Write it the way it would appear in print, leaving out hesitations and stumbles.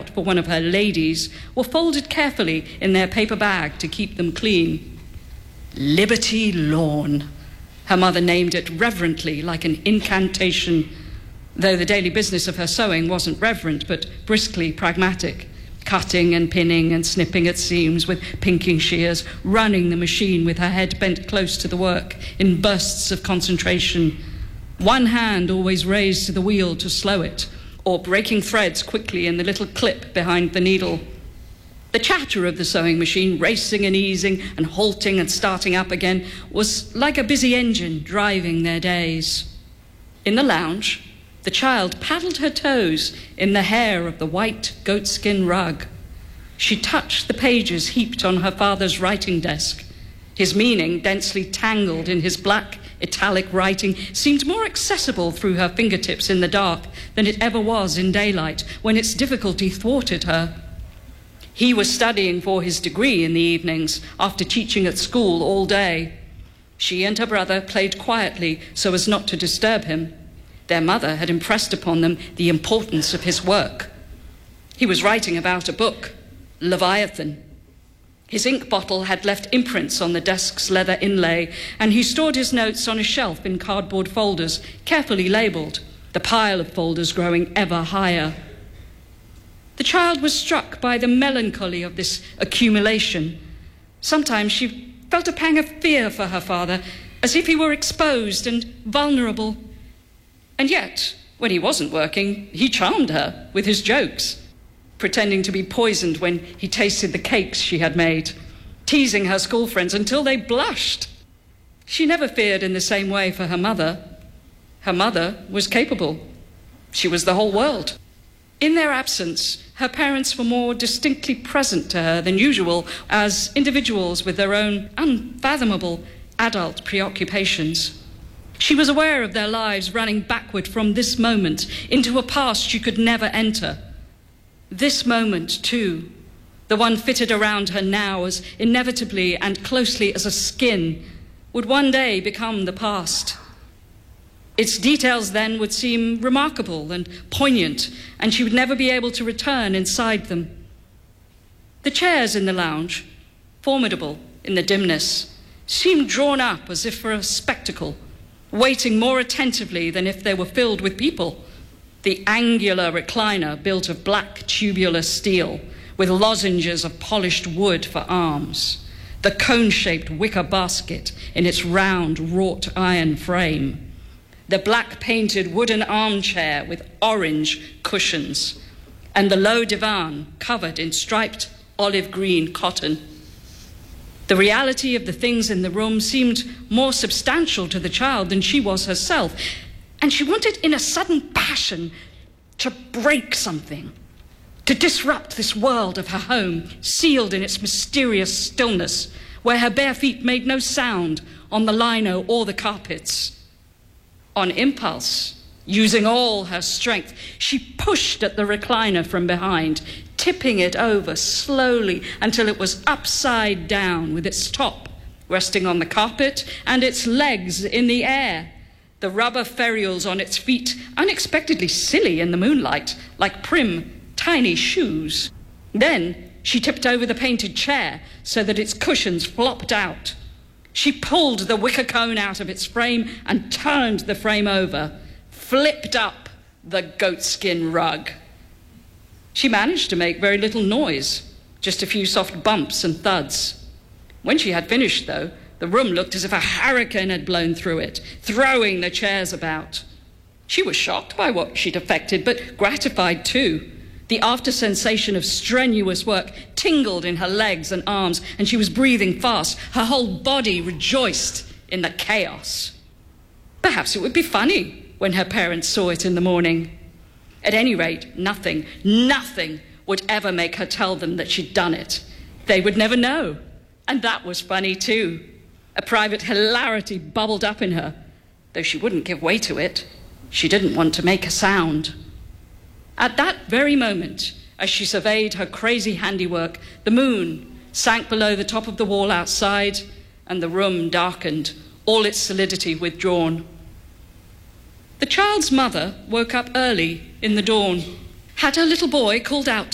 out for one of her ladies were folded carefully in their paper bag to keep them clean. Liberty Lawn. Her mother named it reverently, like an incantation, though the daily business of her sewing wasn't reverent, but briskly pragmatic, cutting and pinning and snipping at seams with pinking shears, running the machine with her head bent close to the work in bursts of concentration, one hand always raised to the wheel to slow it, or breaking threads quickly in the little clip behind the needle. The chatter of the sewing machine, racing and easing and halting and starting up again, was like a busy engine driving their days. In the lounge, the child paddled her toes in the hair of the white goatskin rug. She touched the pages heaped on her father's writing desk. His meaning, densely tangled in his black italic writing, seemed more accessible through her fingertips in the dark than it ever was in daylight, when its difficulty thwarted her. He was studying for his degree in the evenings, after teaching at school all day. She and her brother played quietly so as not to disturb him. Their mother had impressed upon them the importance of his work. He was writing about a book, Leviathan. His ink bottle had left imprints on the desk's leather inlay, and he stored his notes on a shelf in cardboard folders, carefully labelled, the pile of folders growing ever higher. The child was struck by the melancholy of this accumulation. Sometimes she felt a pang of fear for her father, as if he were exposed and vulnerable. And yet, when he wasn't working, he charmed her with his jokes, pretending to be poisoned when he tasted the cakes she had made, teasing her school friends until they blushed. She never feared in the same way for her mother. Her mother was capable. She was the whole world. In their absence, her parents were more distinctly present to her than usual as individuals with their own unfathomable adult preoccupations. She was aware of their lives running backward from this moment into a past she could never enter. This moment, too, the one fitted around her now as inevitably and closely as a skin, would one day become the past. Its details then would seem remarkable and poignant, and she would never be able to return inside them. The chairs in the lounge, formidable in the dimness, seemed drawn up as if for a spectacle, waiting more attentively than if they were filled with people. The angular recliner built of black tubular steel, with lozenges of polished wood for arms. The cone-shaped wicker basket in its round wrought iron frame. The black-painted wooden armchair with orange cushions, and the low divan covered in striped olive-green cotton. The reality of the things in the room seemed more substantial to the child than she was herself, and she wanted in a sudden passion to break something, to disrupt this world of her home, sealed in its mysterious stillness, where her bare feet made no sound on the lino or the carpets. On impulse, using all her strength, she pushed at the recliner from behind, tipping it over slowly until it was upside down with its top resting on the carpet and its legs in the air, the rubber ferules on its feet unexpectedly silly in the moonlight, like prim, tiny shoes. Then she tipped over the painted chair so that its cushions flopped out. She pulled the wicker cone out of its frame and turned the frame over, flipped up the goatskin rug. She managed to make very little noise, just a few soft bumps and thuds. When she had finished, though, the room looked as if a hurricane had blown through it, throwing the chairs about. She was shocked by what she'd effected, but gratified too. The after-sensation of strenuous work tingled in her legs and arms, and she was breathing fast. Her whole body rejoiced in the chaos. Perhaps it would be funny when her parents saw it in the morning. At any rate, nothing would ever make her tell them that she'd done it. They would never know. And that was funny too. A private hilarity bubbled up in her, though she wouldn't give way to it. She didn't want to make a sound. At that very moment, as she surveyed her crazy handiwork, the moon sank below the top of the wall outside, and the room darkened, all its solidity withdrawn. The child's mother woke up early in the dawn. Had her little boy called out